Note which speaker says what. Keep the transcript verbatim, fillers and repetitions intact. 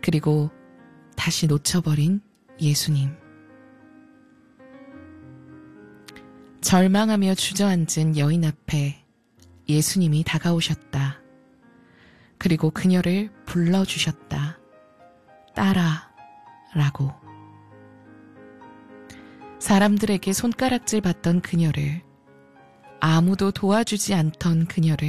Speaker 1: 그리고 다시 놓쳐버린 예수님. 절망하며 주저앉은 여인 앞에 예수님이 다가오셨다. 그리고 그녀를 불러주셨다. 따라 라고. 사람들에게 손가락질 받던 그녀를, 아무도 도와주지 않던 그녀를